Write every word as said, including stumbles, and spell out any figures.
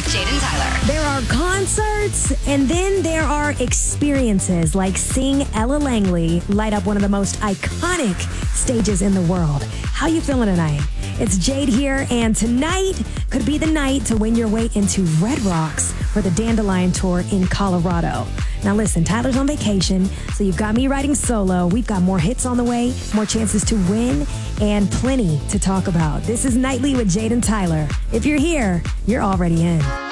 Jade and Tyler. There are concerts, and then there are experiences like seeing Ella Langley light up one of the most iconic stages in the world. How you feeling tonight? It's Jade here, and tonight could be the night to win your way into Red Rocks for the Dandelion Tour in Colorado. Now listen, Tyler's on vacation, so you've got me riding solo. We've got more hits on the way, more chances to win, and plenty to talk about. This is Nightly with Jade and Tyler. If you're here, you're already in.